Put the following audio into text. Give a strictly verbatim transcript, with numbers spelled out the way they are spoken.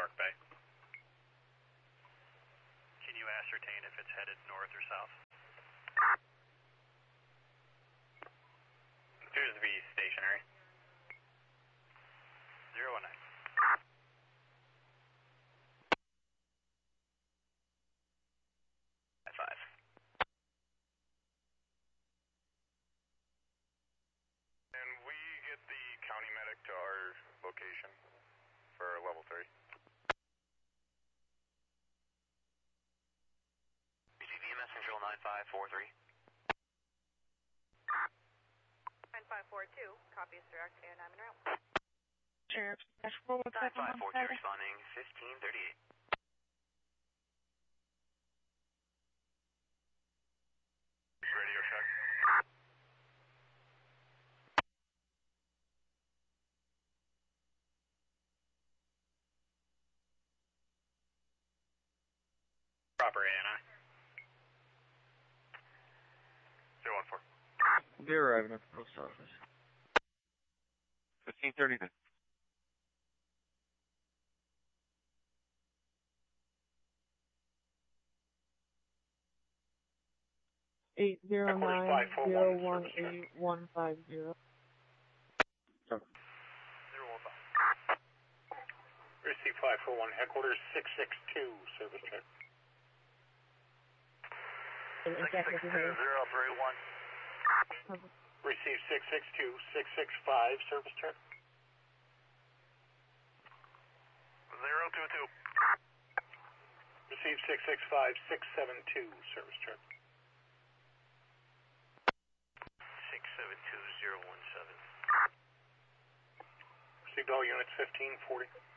Dark Bay. Can you ascertain if it's headed north or south? Appears to be stationary. Zero one nine. Five. And we get the county medic to our location for level three. B C V M S control nine five four three. nine five four two, copies direct and I'm en route. Sheriff, dash four one nine seven five four one two seven. responding fifteen thirty-eight. Radio check. Proper A N I. Zero one four. They're arriving at the post office. fifteen thirty-nine. Eight zero nine zero one eight one five zero. Zero one five. Receive five four one, headquarters six six two, service check. Six six two zero three one. Receive six six two, six six five, service check. Zero two two. Receive six six five, six seven two, service check. six seven two zero one seven. Received all units fifteen forty.